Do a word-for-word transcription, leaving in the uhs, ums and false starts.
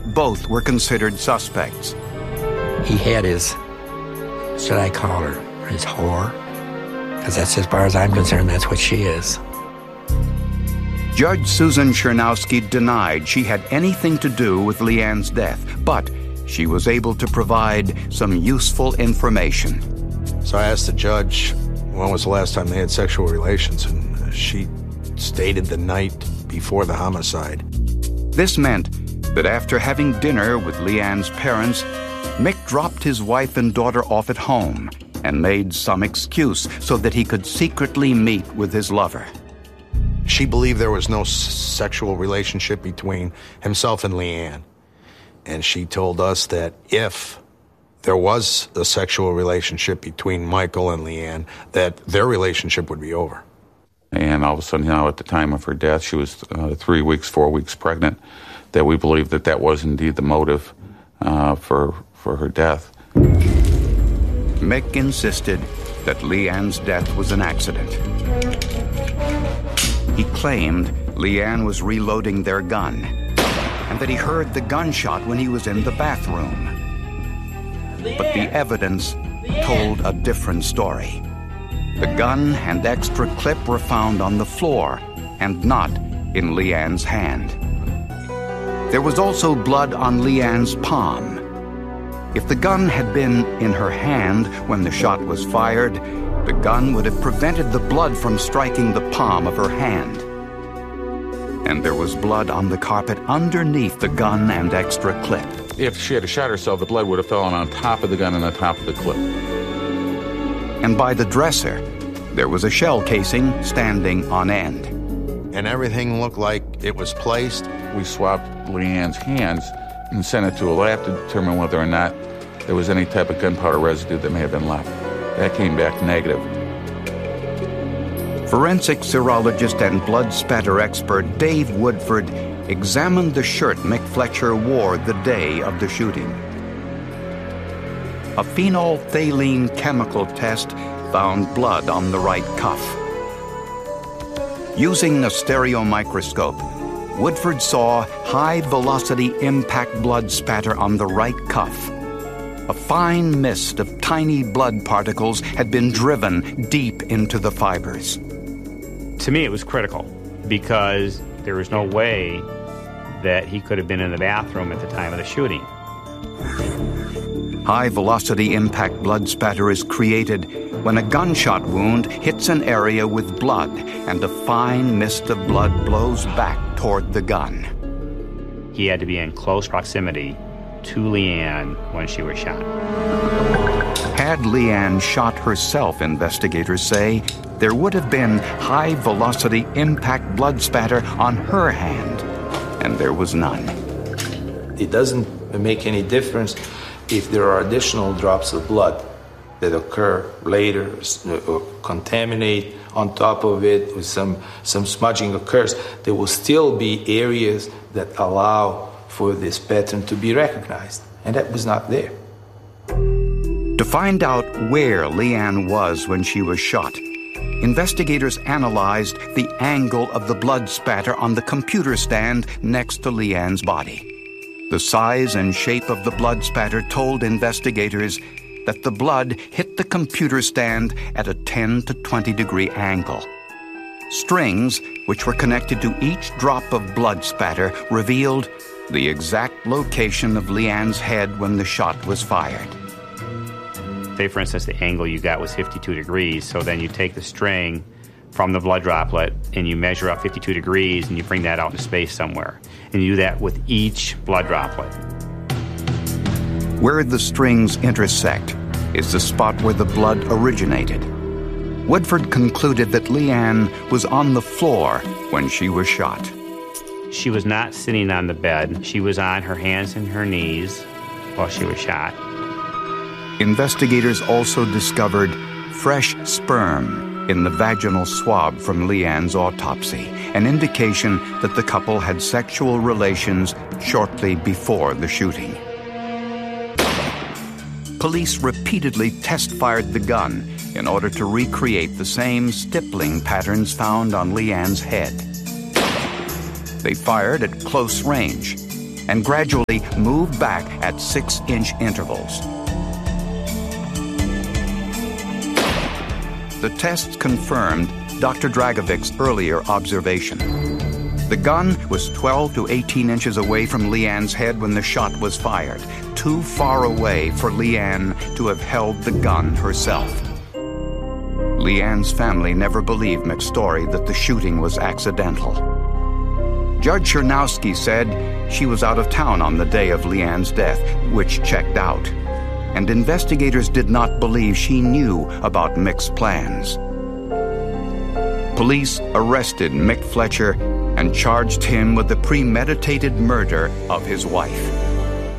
both were considered suspects. He had his, should I call her, his whore? Because that's, as far as I'm concerned, that's what she is. Judge Susan Chernowski denied she had anything to do with Leanne's death, but she was able to provide some useful information. So I asked the judge when was the last time they had sexual relations, and she stated the night before the homicide. This meant that after having dinner with Leanne's parents, Mick dropped his wife and daughter off at home and made some excuse so that he could secretly meet with his lover. She believed there was no s- sexual relationship between himself and Leanne. And she told us that if there was a sexual relationship between Michael and Leanne, that their relationship would be over. And all of a sudden, you know, at the time of her death, she was uh, three weeks, four weeks pregnant, that we believe that that was indeed the motive uh, for, for her death. Mick insisted that Leanne's death was an accident. He claimed Leanne was reloading their gun and that he heard the gunshot when he was in the bathroom. But the evidence told a different story. The gun and extra clip were found on the floor and not in Leanne's hand. There was also blood on Leanne's palm. If the gun had been in her hand when the shot was fired, the gun would have prevented the blood from striking the palm of her hand. And there was blood on the carpet underneath the gun and extra clip. If she had shot herself, the blood would have fallen on top of the gun and on top of the clip. And by the dresser, there was a shell casing standing on end. And everything looked like it was placed. We swapped Leanne's hands and sent it to a lab to determine whether or not there was any type of gunpowder residue that may have been left. That came back negative. Forensic serologist and blood spatter expert Dave Woodford examined the shirt Mick Fletcher wore the day of the shooting. A phenolphthalein chemical test found blood on the right cuff. Using a stereo microscope, Woodford saw high-velocity impact blood spatter on the right cuff. A fine mist of tiny blood particles had been driven deep into the fibers. To me, it was critical because there was no way that he could have been in the bathroom at the time of the shooting. High-velocity impact blood spatter is created when a gunshot wound hits an area with blood and a fine mist of blood blows back toward the gun. He had to be in close proximity to Leanne when she was shot. Had Leanne shot herself, investigators say, there would have been high-velocity impact blood spatter on her hand, and there was none. It doesn't make any difference if there are additional drops of blood that occur later or contaminate on top of it, or some, some smudging occurs. There will still be areas that allow for this pattern to be recognized, and that was not there. To find out where Leanne was when she was shot, investigators analyzed the angle of the blood spatter on the computer stand next to Leanne's body. The size and shape of the blood spatter told investigators that the blood hit the computer stand at a ten to twenty degree angle. Strings, which were connected to each drop of blood spatter, revealed the exact location of Leanne's head when the shot was fired. Say, for instance, the angle you got was fifty-two degrees, so then you take the string from the blood droplet and you measure out fifty-two degrees and you bring that out into space somewhere. And you do that with each blood droplet. Where the strings intersect is the spot where the blood originated. Woodford concluded that Leanne was on the floor when she was shot. She was not sitting on the bed. She was on her hands and her knees while she was shot. Investigators also discovered fresh sperm in the vaginal swab from Leanne's autopsy, an indication that the couple had sexual relations shortly before the shooting. Police repeatedly test-fired the gun in order to recreate the same stippling patterns found on Leanne's head. They fired at close range, and gradually moved back at six-inch intervals. The tests confirmed Doctor Dragovic's earlier observation. The gun was twelve to eighteen inches away from Leanne's head when the shot was fired, too far away for Leanne to have held the gun herself. Leanne's family never believed Mick's story that the shooting was accidental. Judge Chernowski said she was out of town on the day of Leanne's death, which checked out, and investigators did not believe she knew about Mick's plans. Police arrested Mick Fletcher and charged him with the premeditated murder of his wife.